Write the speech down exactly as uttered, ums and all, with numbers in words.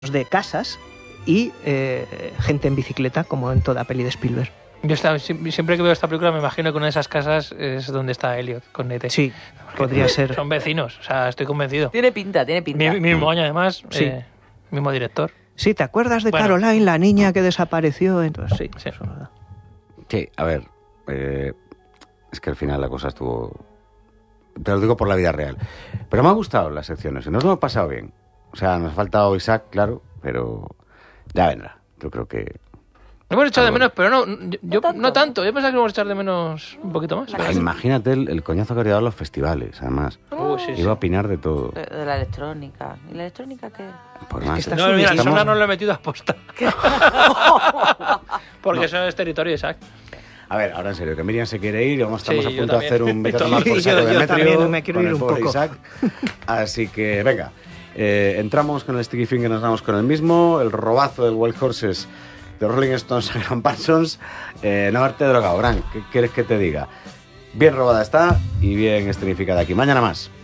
de casas y eh, gente en bicicleta, como en toda peli de Spielberg. Yo estaba, siempre que veo esta película me imagino que una de esas casas es donde está Elliot con Nete. Sí, podría ser. Son vecinos, o sea, estoy convencido. Tiene pinta, tiene pinta. Mi, mismo año además, Sí. eh, mismo director. Sí, ¿te acuerdas de Bueno. Caroline, la niña que desapareció? Entonces, sí, Sí. eso es verdad. Sí, a ver, eh, es que al final la cosa estuvo... Te lo digo por la vida real. Pero me ha gustado las secciones, nos lo hemos pasado bien. O sea, nos ha faltado Isaac, claro, pero ya vendrá. Yo creo que... Hemos echado de Algo. menos, pero no, yo, No tanto. no tanto. Yo pensaba que íbamos a echar de menos un poquito más. Ah, imagínate el, el coñazo que habría dado en los festivales, además. Uy, sí, sí. Iba a opinar de todo. De, de la electrónica. ¿Y la electrónica qué? Por Es más, que está No, mira, el Estamos- Sonar no lo he metido a posta. Porque eso es territorio, Isaac. A ver, ahora en serio, que Miriam se quiere ir, vamos, estamos Sí, a yo punto de también. hacer un vete a tomar por Sí, saco yo- de yo Metrio también me quiero con ir el un pobre poco. Isaac. Así que, venga, eh, entramos con el Sticky Finger, nos damos con el mismo, el robazo del Wild Horses de Rolling Stones a Graham Parsons, eh, no haberte drogado, Gran, ¿qué quieres que te diga? Bien robada está y bien escenificada aquí. Mañana más.